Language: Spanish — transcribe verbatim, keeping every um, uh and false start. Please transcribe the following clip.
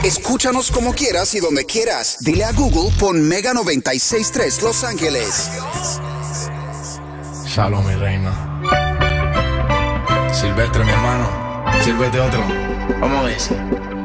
Escúchanos como quieras y donde quieras. Dile a Google, pon Mega noventa y seis punto tres Los Ángeles. Shalom, mi reina. Silvestre, mi hermano. Sírvete otro. ¿Cómo es?